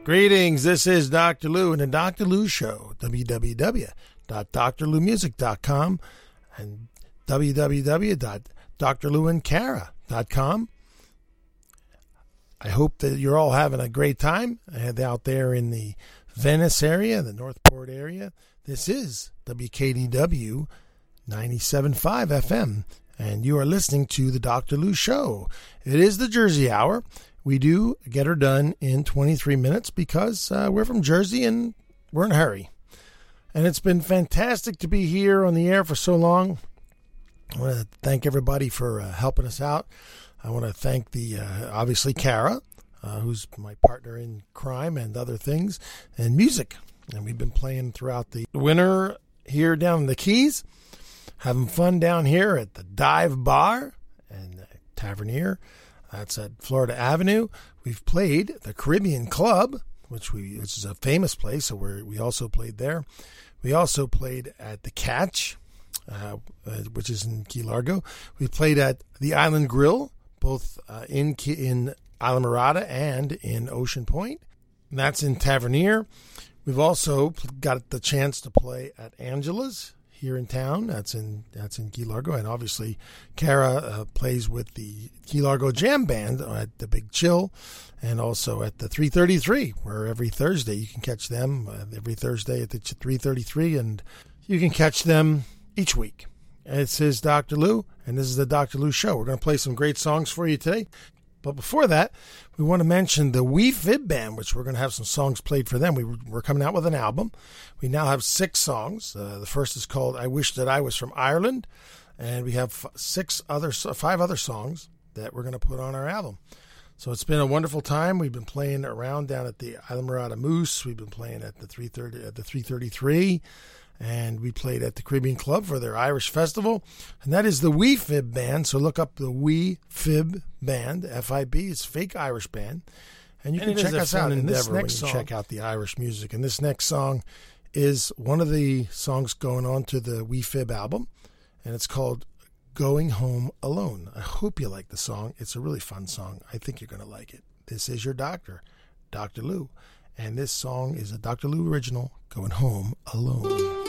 Greetings, this is Dr. Lou and the Dr. Lou Show, www.drloumusic.com and www.drlouandcara.com. I hope that you're all having a great time out there in the Venice area, the Northport area. This is WKDW 97.5 FM, and you are listening to the Dr. Lou Show. It is the Jersey Hour. We do get her done in 23 minutes because we're from Jersey and we're in a hurry. And it's been fantastic to be here on the air for so long. I want to thank everybody for helping us out. I want to thank obviously, Cara, who's my partner in crime and other things, and music. And we've been playing throughout the winter here down in the Keys, having fun down here at the Dive Bar and Tavernier. That's at Florida Avenue. We've played the Caribbean Club, which is a famous place, so we also played there. We also played at the Catch, which is in Key Largo. We played at the Island Grill, both in Islamorada and in Ocean Point. And that's in Tavernier. We've also got the chance to play at Angela's here in town. That's in Key Largo, and obviously Cara plays with the Key Largo Jam Band at the Big Chill, and also at the 333, where every Thursday you can catch them every Thursday at the 333, and you can catch them each week. This is Dr. Lou, and this is the Dr. Lou Show. We're going to play some great songs for you today. But before that, we want to mention the Wee Fib Band, which we're going to have some songs played for them. We're coming out with an album. We now have 6 songs. The first is called I Wish That I Was From Ireland. And we have 5 other songs that we're going to put on our album. So it's been a wonderful time. We've been playing around down at the Islamorada Moose. We've been playing at the 333. And we played at the Caribbean Club for their Irish Festival. And that is the Wee Fib Band. So look up the Wee Fib Band, F-I-B. It's a fake Irish band. And you can check us out in this next song. Check out the Irish music. And this next song is one of the songs going on to the Wee Fib album. And it's called Going Home Alone. I hope you like the song. It's a really fun song. I think you're going to like it. This is your doctor, Dr. Lou. And this song is a Dr. Lou original, Going Home Alone.